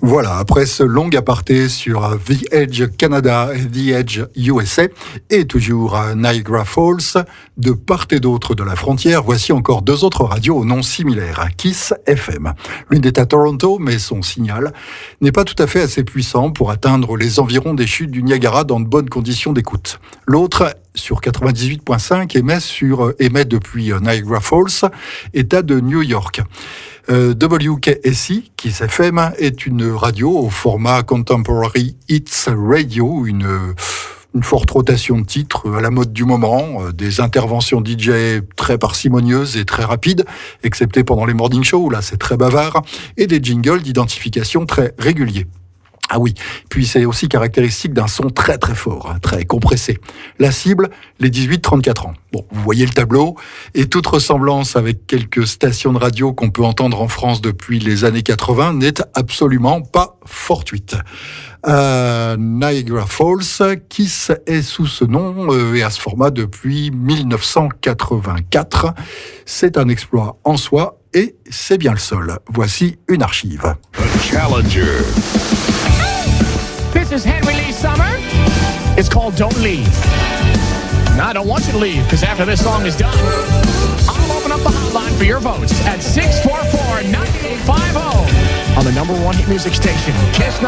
Voilà, après ce long aparté sur The Edge Canada et The Edge USA, et toujours à Niagara Falls, de part et d'autre de la frontière, voici encore deux autres radios au nom similaire, Kiss FM. L'une est à Toronto, mais son signal n'est pas tout à fait assez puissant pour atteindre les environs des chutes du Niagara dans de bonnes conditions d'écoute. L'autre, sur 98.5, émet depuis Niagara Falls, État de New York. WKSI, Kiss FM, est une radio au format Contemporary Hits Radio, une forte rotation de titres à la mode du moment, des interventions DJ très parcimonieuses et très rapides, excepté pendant les morning shows, où là c'est très bavard, et des jingles d'identification très réguliers. Ah oui, puis c'est aussi caractéristique d'un son très très fort, très compressé. La cible, les 18-34 ans. Bon, vous voyez le tableau, et toute ressemblance avec quelques stations de radio qu'on peut entendre en France depuis les années 80 n'est absolument pas fortuite. Niagara Falls, Kiss est sous ce nom et à ce format depuis 1984. C'est un exploit en soi et c'est bien le seul. Voici une archive. The Challenger. This is Henry Lee Summer. It's called Don't Leave. Now, I don't want you to leave, because after this song is done, I'll open up the hotline for your votes at 644-9850 on the #1 hit music station, Kiss